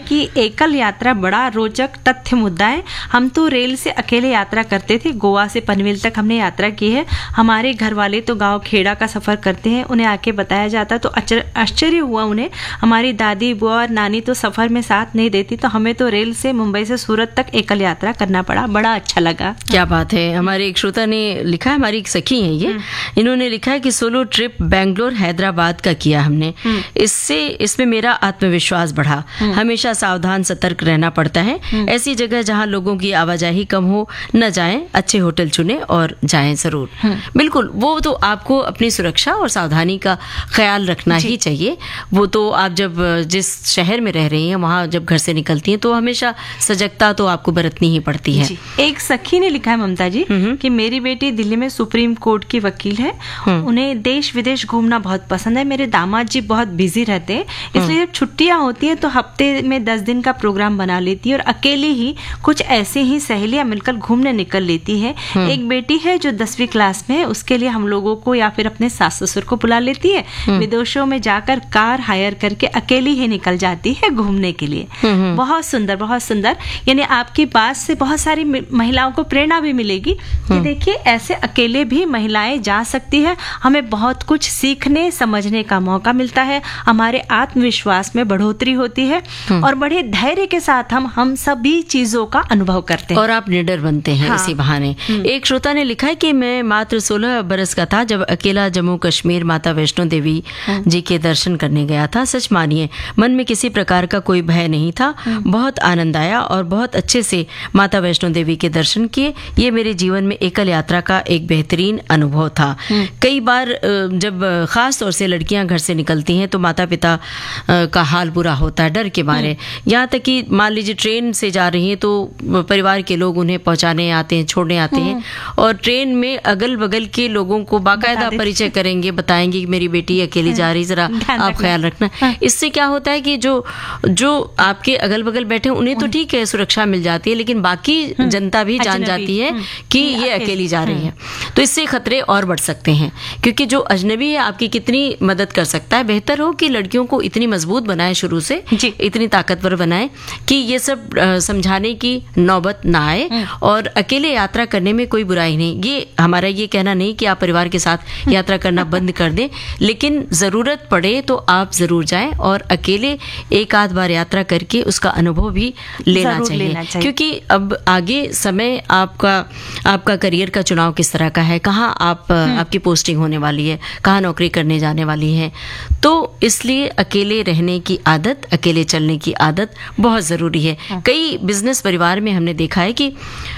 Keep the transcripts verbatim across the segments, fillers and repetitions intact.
कि एकल यात्रा बड़ा रोचक तथ्य मुद्दा है। हम तो रेल से अकेले यात्रा करते थे, गोवा से पनवेल तक हमने यात्रा की है। हमारे घर वाले तो गांव खेड़ा का सफर करते हैं, उन्हें आके बताया जाता तो आश्चर्य हुआ उन्हें। हमारी दादी बुआ और नानी तो सफर में साथ नहीं देती, तो हमें तो रेल से मुंबई से सूरत तक एकल यात्रा करना पड़ा, बड़ा अच्छा लगा। क्या बात है। हमारे एक श्रोता ने लिखा, हमारी एक सखी है ये, इन्होंने लिखा है कि सोलो ट्रिप बेंगलोर हैदराबाद का किया हमने, इससे इसमें मेरा आत्मविश्वास बढ़ा। हमेशा सावधान सतर्क रहना पड़ता है। ऐसी जगह जहां लोगों की आवाजाही कम हो न जाएं, अच्छे होटल चुने और जाएं जरूर। बिल्कुल, वो तो आपको अपनी सुरक्षा और सावधानी का ख्याल रखना ही चाहिए। वो तो आप जब जिस शहर में रह रही हैं वहां जब घर से निकलती हैं तो हमेशा सजगता तो आपको बरतनी ही पड़ती है। एक सखी ने लिखा है ममता जी कि मेरी बेटी दिल्ली में सुप्रीम कोर्ट की वकील है, उन्हें देश विदेश घूमना बहुत पसंद है। मेरे दामाद जी बहुत बिजी रहते हैं, इसलिए जब छुट्टियां होती हैं तो हफ्ते में दस दिन का प्रोग्राम बना लेती है और अकेले ही कुछ ऐसे ही सहेलियां मिलकर घूमने निकल लेती है। एक बेटी है जो दसवीं क्लास में है, उसके लिए हम लोगों को या फिर अपने सास ससुर को बुला लेती है। विदेशों में जाकर कार हायर करके अकेली ही निकल जाती है घूमने के लिए। बहुत सुंदर, बहुत सुंदर। यानी आपकी बात से बहुत सारी महिलाओं को प्रेरणा भी मिलेगी कि देखिए ऐसे अकेले भी महिलाएं जा सकती है। हमें बहुत कुछ सीखने समझने का मौका मिलता है, हमारे आत्मविश्वास में बढ़ोतरी होती है और बड़े धैर्य के साथ हम हम सभी चीजों का अनुभव करते हैं और आप निडर बनते हैं। हाँ। इसी बहाने एक श्रोता ने लिखा है कि मैं मात्र सोलह बरस का था जब अकेला जम्मू कश्मीर माता वैष्णो देवी जी के दर्शन करने गया था। सच मानिए मन में किसी प्रकार का कोई भय नहीं था, बहुत आनंद आया और बहुत अच्छे से माता वैष्णो देवी के दर्शन किए। ये मेरे जीवन में एकल यात्रा का एक बेहतरीन अनुभव था। कई बार जब खास तौर से लड़कियां घर से निकलती हैं तो माता पिता का हाल बुरा होता है डर के मारे। यहाँ तक कि मान लीजिए ट्रेन से जा रही हैं तो परिवार के लोग उन्हें पहुंचाने आते हैं, छोड़ने आते हैं और ट्रेन में अगल बगल के लोगों को बाकायदा परिचय करेंगे, बताएंगे कि मेरी बेटी अकेली जा रही, जरा आप ख्याल रखना। इससे क्या होता है कि जो जो आपके अगल बगल बैठे उन्हें तो ठीक है सुरक्षा मिल जाती है, लेकिन बाकी जनता भी जान जाती है कि ये अकेली जा रही है, तो इससे खतरे और बढ़ सकते हैं। क्योंकि जो अजनबी है आपकी कितनी मदद कर सकता है। बेहतर हो कि लड़कियों को इतनी मजबूत बनाए शुरू से, इतनी ताकतवर बनाए कि ये सब समझाने की नौबत ना आए और अकेले यात्रा करने में कोई बुराई नहीं। ये हमारा ये कहना नहीं कि आप परिवार के साथ यात्रा करना बंद कर दें, लेकिन जरूरत पड़े तो आप जरूर जाएं और अकेले एक आध बार यात्रा करके उसका अनुभव भी लेना चाहिए, लेना चाहिए। क्योंकि अब आगे समय आपका आपका करियर का चुनाव किस तरह का है, कहाँ आप आपकी पोस्टिंग होने वाली है, कहाँ नौकरी करने जाने वाली है, तो इसलिए अकेले रहने की आदत, अकेले चलने की आदत बहुत ज़रूरी है। कई बिजनेस परिवार में हमने देखा है कि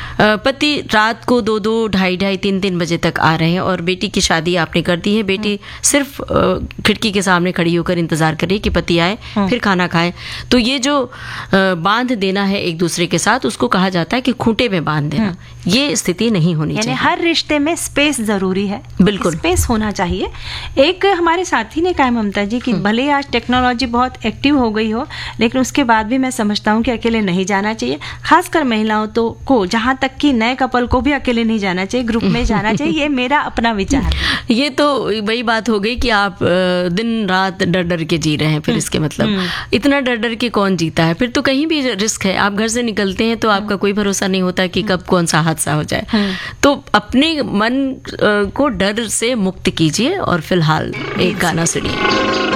पति रात को दो दो ढाई ढाई तीन तीन बजे तक आ रहे हैं और बेटी की शादी आपने कर दी है, बेटी सिर्फ खिड़की के सामने खड़ी होकर इंतजार कर रही है कि पति आए फिर खाना खाए। तो ये जो बांध देना है एक दूसरे के साथ, उसको कहा जाता है कि खूंटे में बांध देना। ये स्थिति नहीं होनी चाहिए। हर रिश्ते में स्पेस जरूरी है, बिल्कुल स्पेस होना चाहिए। एक हमारे साथी ने कहा ममता जी कि भले आज टेक्नोलॉजी बहुत एक्टिव हो गई हो, लेकिन उसके बाद भी मैं समझता हूँ कि अकेले नहीं जाना चाहिए। खासकर महिलाओं तो को, जहाँ तक कि नए कपल को भी अकेले नहीं जाना चाहिए, ग्रुप में जाना चाहिए। ये मेरा अपना विचार। ये तो वही बात हो गई कि आप दिन रात डर डर के जी रहे हैं, फिर इसके मतलब इतना डर डर के कौन जीता है। फिर तो कहीं भी रिस्क है, आप घर से निकलते हैं तो आपका कोई भरोसा नहीं होता कि कब कौन सा हादसा हो जाए। तो अपने मन को डर से मुक्त कीजिए और फिलहाल एक गाना सुनिए।